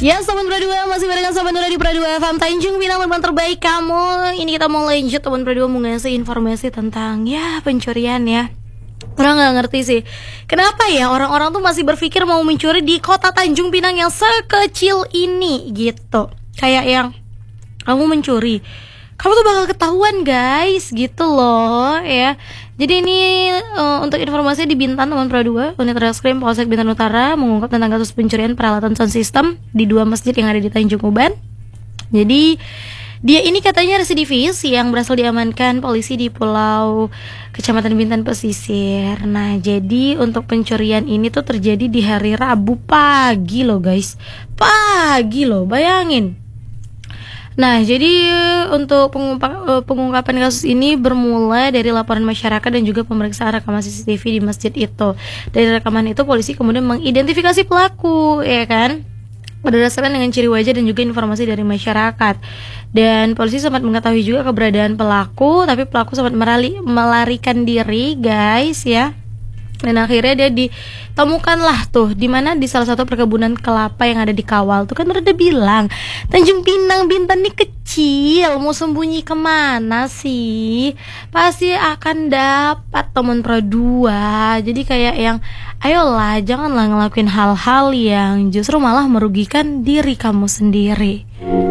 Ya, Sobat Pradua, masih barengan Sobat Nura di Pradua FM Tanjung Pinang, teman terbaik kamu. Ini kita mau lanjut, Teman Pradua mau ngasih informasi tentang ya pencurian ya. Orang nggak ngerti sih, kenapa ya orang-orang tuh masih berpikir mau mencuri di kota Tanjung Pinang yang sekecil ini gitu. Kayak yang kamu mencuri, kamu tuh bakal ketahuan guys, gitu loh ya. Jadi ini untuk informasi di Bintan, Teman Pradua, unit reskrim Polsek Bintan Utara mengungkap tentang kasus pencurian peralatan sound system di 2 masjid yang ada di Tanjung Uban. Jadi dia ini katanya residivis yang berhasil diamankan polisi di Pulau Kecamatan Bintan Pesisir. Nah, jadi untuk pencurian ini tuh terjadi di hari Rabu pagi loh guys. Pagi loh, bayangin. Nah, jadi untuk pengungkapan kasus ini bermula dari laporan masyarakat dan juga pemeriksaan rekaman CCTV di masjid itu. Dari rekaman itu polisi kemudian mengidentifikasi pelaku, ya kan? Berdasarkan dengan ciri wajah dan juga informasi dari masyarakat. Dan polisi sempat mengetahui juga keberadaan pelaku, tapi pelaku sempat melarikan diri, guys, ya. Dan akhirnya dia ditemukan lah tuh di mana di salah satu perkebunan kelapa yang ada di Kawal. Tuh kan udah bilang Tanjung Pinang Bintan ini kecil, mau sembunyi kemana sih? Pasti akan dapat Teman Pradua. Jadi kayak yang ayolah, janganlah ngelakuin hal-hal yang justru malah merugikan diri kamu sendiri.